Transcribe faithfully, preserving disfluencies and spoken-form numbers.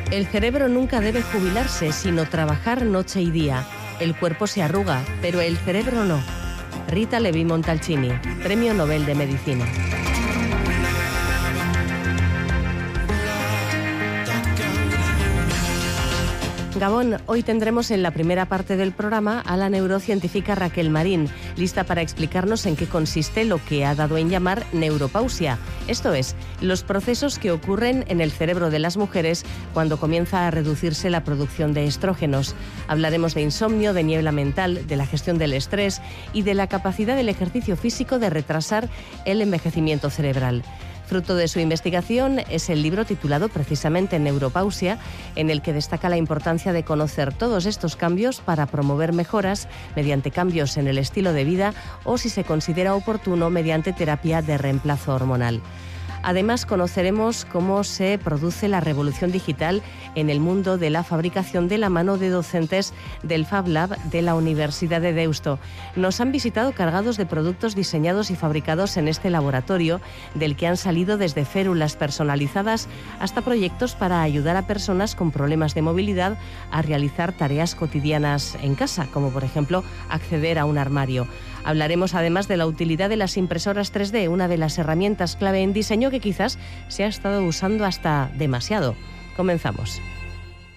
El cerebro nunca debe jubilarse, sino trabajar noche y día. El cuerpo se arruga, pero el cerebro no. Rita Levi-Montalcini, Premio Nobel de Medicina. Gabón, hoy tendremos en la primera parte del programa a la neurocientífica Raquel Marín, lista para explicarnos en qué consiste lo que ha dado en llamar neuropausia. Esto es, los procesos que ocurren en el cerebro de las mujeres cuando comienza a reducirse la producción de estrógenos. Hablaremos de insomnio, de niebla mental, de la gestión del estrés y de la capacidad del ejercicio físico de retrasar el envejecimiento cerebral. Fruto de su investigación es el libro titulado precisamente Neuropausia, en el que destaca la importancia de conocer todos estos cambios para promover mejoras mediante cambios en el estilo de vida o, si se considera oportuno, mediante terapia de reemplazo hormonal. Además, conoceremos cómo se produce la revolución digital en el mundo de la fabricación de la mano de docentes del Fab Lab de la Universidad de Deusto. Nos han visitado cargados de productos diseñados y fabricados en este laboratorio, del que han salido desde férulas personalizadas hasta proyectos para ayudar a personas con problemas de movilidad a realizar tareas cotidianas en casa, como por ejemplo acceder a un armario. Hablaremos además de la utilidad de las impresoras tres D, una de las herramientas clave en diseño que quizás se ha estado usando hasta demasiado. Comenzamos.